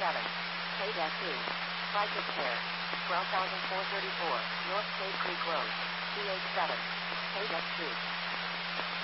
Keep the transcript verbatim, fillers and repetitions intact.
seven. Paid S E. Price of care. twelve thousand four hundred thirty-four. North Cave Creek Road. C H seven. Paid S two.